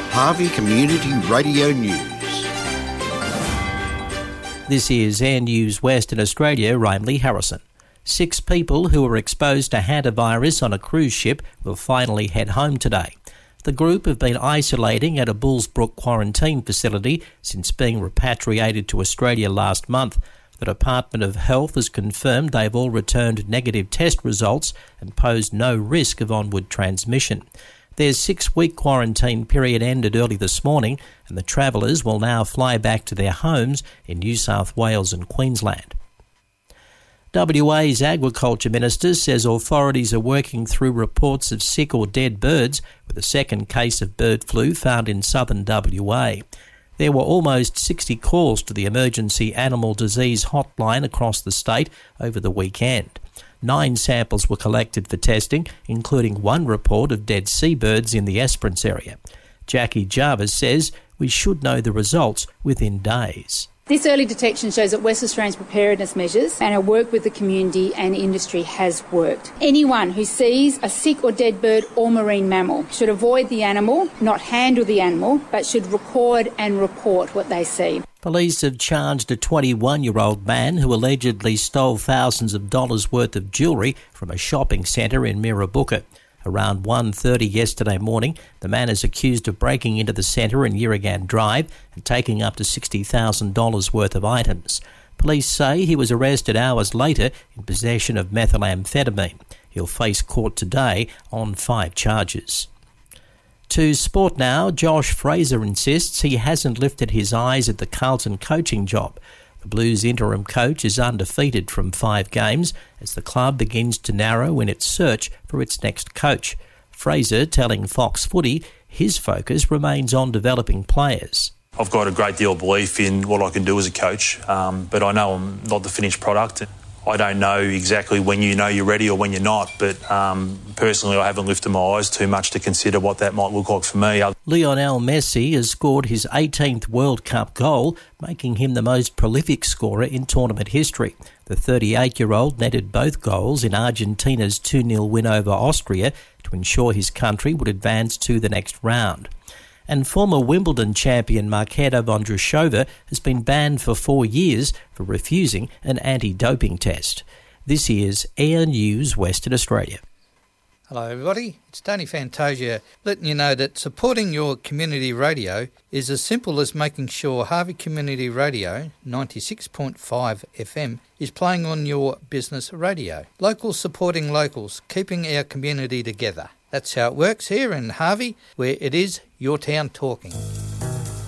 Harvey Community Radio News. This is Air News Western Australia. I'm Lee Harrison. 6 people who were exposed to hantavirus on a cruise ship will finally head home today. The group have been isolating at a Bullsbrook quarantine facility since being repatriated to Australia last month. The Department of Health has confirmed they've all returned negative test results and posed no risk of onward transmission. Their 6-week quarantine period ended early this morning, and the travellers will now fly back to their homes in New South Wales and Queensland. WA's Agriculture Minister says authorities are working through reports of sick or dead birds, with a second case of bird flu found in southern WA. There were almost 60 calls to the emergency animal disease hotline across the state over the weekend. 9 samples were collected for testing, including 1 report of dead seabirds in the Esperance area. Jackie Jarvis says we should know the results within days. This early detection shows that West Australians' preparedness measures and our work with the community and industry has worked. Anyone who sees a sick or dead bird or marine mammal should avoid the animal, not handle the animal, but should record and report what they see. Police have charged a 21-year-old man who allegedly stole thousands of dollars worth of jewellery from a shopping centre in Mirrabooka. Around 1:30 yesterday morning, the man is accused of breaking into the centre in Yerrigan Drive and taking up to $60,000 worth of items. Police say he was arrested hours later in possession of methamphetamine. He'll face court today on 5 charges. To sport now, Josh Fraser insists he hasn't lifted his eyes at the Carlton coaching job. The Blues interim coach is undefeated from 5 games as the club begins to narrow in its search for its next coach. Fraser telling Fox Footy his focus remains on developing players. I've got a great deal of belief in what I can do as a coach, but I know I'm not the finished product. I don't know exactly when you know you're ready or when you're not, but personally I haven't lifted my eyes too much to consider what that might look like for me. Lionel Messi has scored his 18th World Cup goal, making him the most prolific scorer in tournament history. The 38-year-old netted both goals in Argentina's 2-0 win over Austria to ensure his country would advance to the next round. And former Wimbledon champion Marketa Vondrousova has been banned for 4 years for refusing an anti-doping test. This is Air News Western Australia. Hello everybody, it's Tony Fantasia letting you know that supporting your community radio is as simple as making sure Harvey Community Radio 96.5 FM is playing on your business radio. Locals supporting locals, keeping our community together. That's how it works here in Harvey, where it is your town talking.